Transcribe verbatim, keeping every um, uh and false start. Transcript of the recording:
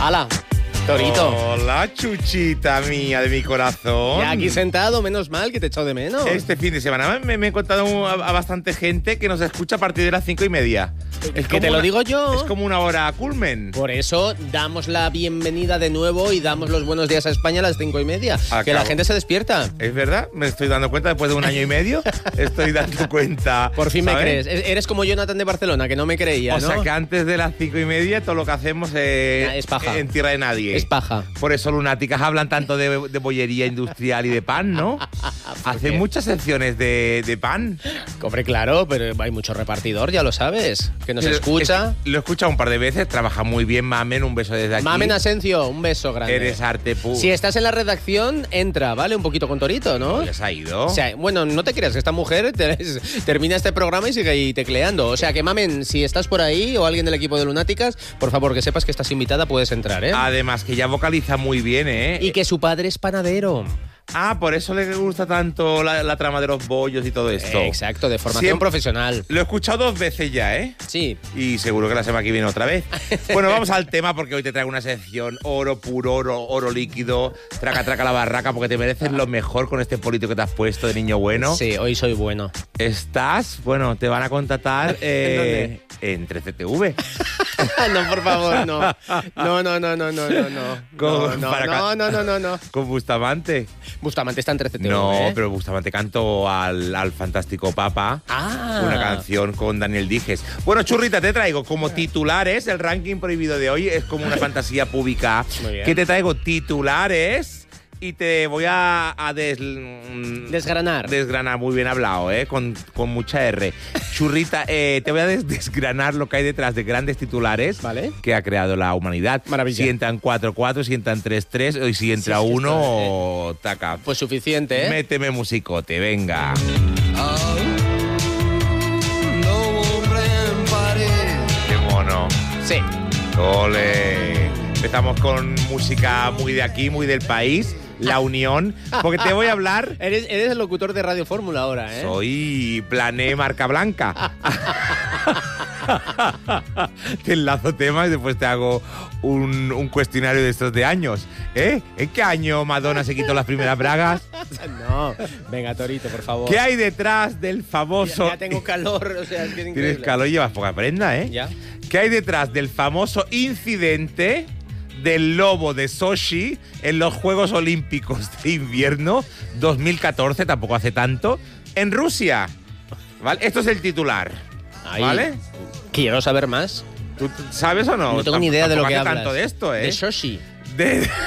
¡Hala! Torito. Hola, chuchita mía de mi corazón. Ya aquí sentado, menos mal que te he echado de menos. Este fin de semana me, me he encontrado a, a bastante gente que nos escucha a partir de las cinco y media. Es que te lo una, digo yo. Es como una hora culmen. Por eso damos la bienvenida de nuevo y damos los buenos días a España a las cinco y media. Acabo. Que la gente se despierta. Es verdad, me estoy dando cuenta después de un año y medio. Estoy dando cuenta. Por fin ¿sabes? me crees. Eres como Jonathan de Barcelona, que no me creía, O ¿no? sea que antes de las cinco y media todo lo que hacemos es, es paja. en tierra de nadie. Es paja. Por eso lunáticas hablan tanto de, de bollería industrial y de pan, ¿no? Hacen qué? muchas secciones de, de pan. Hombre, claro, pero hay mucho repartidor, ya lo sabes. Que nos Pero escucha. es- lo he escuchado un par de veces, trabaja muy bien, Mamen, un beso desde aquí. Mamen Asencio, un beso grande. Eres arte pu. Si estás en la redacción, entra, ¿vale? Un poquito con Torito, ¿no? ¿Ya se ha ido? O sea, bueno, no te creas que esta mujer te- termina este programa y sigue ahí tecleando. O sea, que Mamen, si estás por ahí o alguien del equipo de Lunáticas, por favor, que sepas que estás invitada, puedes entrar, ¿eh? Además, que ya vocaliza muy bien, ¿eh? Y que su padre es panadero. Ah, por eso le gusta tanto la, la trama de los bollos y todo esto. Exacto, de formación Siempre- profesional. Lo he escuchado dos veces ya, ¿eh? Sí. Y seguro que la semana que viene otra vez. Bueno, vamos al tema porque hoy te traigo una sección oro puro, oro, oro líquido, traca, traca la barraca, porque te mereces lo mejor con este polito que te has puesto de niño bueno. Sí, hoy soy bueno. Estás, bueno, te van a contratar eh, en tres C T V. No, por favor, no. No, no, no, no, no, no, no. Con- No, para no, ca- no, no, no, no. Con Bustamante. Bustamante está en tres C T V, No, ¿eh? pero Bustamante cantó al, al fantástico Papa. Ah. Una canción con Daniel Dijes. Bueno, churrita, te traigo como titulares. El ranking prohibido de hoy es como una fantasía pública. Muy bien. Que te traigo titulares y te voy a, a des- mm, Desgranar. desgranar. Muy bien hablado, ¿eh? Con, con mucha R. Churrita, eh, te voy a des- desgranar lo que hay detrás de grandes titulares Vale. que ha creado la humanidad. Maravilla. Si entran cuatro cuatro, si entran tres tres, y si entra Sí, sí, uno, esto, o taca. Pues suficiente, ¿eh? Méteme musicote, venga. Qué mono. Sí. Ole. Empezamos con música muy de aquí, muy del país, La Unión, porque te voy a hablar. Eres, eres el locutor de Radio Fórmula ahora, ¿eh? Soy Plané Marca Blanca. Te enlazo temas y después te hago un, un cuestionario de estos de años. ¿Eh? ¿En qué año Madonna se quitó las primeras bragas? No. Venga, Torito, por favor. ¿Qué hay detrás del famoso... Ya, ya tengo calor, o sea, es que es increíble. Tienes calor y llevas poca prenda, ¿eh? Ya. ¿Qué hay detrás del famoso incidente del lobo de Sochi en los Juegos Olímpicos de Invierno dos mil catorce, tampoco hace tanto, en Rusia? ¿Vale? Esto es el titular. Ahí. ¿Vale? Quiero saber más. ¿Tú sabes o no? No tengo ni idea de lo que Tampoco hace hablas. tanto de esto, ¿eh? De Sochi. De-